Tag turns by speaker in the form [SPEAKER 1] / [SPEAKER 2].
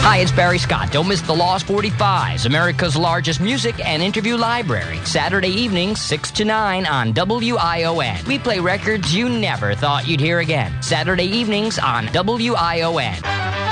[SPEAKER 1] Hi, it's Barry Scott. Don't miss the Lost 45s, America's largest music and interview library. Saturday evenings, 6 to 9 on WION. We play records you never thought you'd hear again. Saturday evenings on WION.